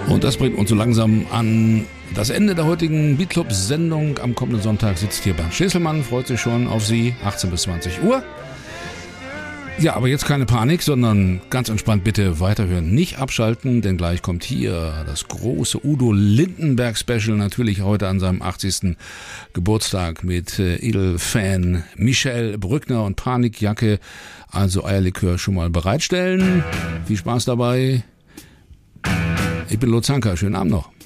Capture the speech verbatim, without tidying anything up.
Und das bringt uns so langsam an das Ende der heutigen Beatclub-Sendung. Am kommenden Sonntag sitzt hier Bernd Schäselmann, freut sich schon auf Sie, achtzehn bis zwanzig Uhr. Ja, aber jetzt keine Panik, sondern ganz entspannt bitte weiterhören, nicht abschalten, denn gleich kommt hier das große Udo Lindenberg-Special, natürlich heute an seinem achtzigsten Geburtstag mit äh, Edelfan Michel Brückner und Panikjacke, also Eierlikör schon mal bereitstellen. Viel Spaß dabei. Ich bin Lutz Hanka, schönen Abend noch.